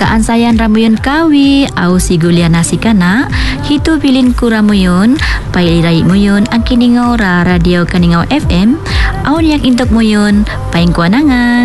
Kaan sayan ramuyun kawi au sigulia nasi kana hitu pilin ku ramuyun pai rai muyun ang kiningau ra radio Kaningau FM au yang intok muyun paing kuanangan.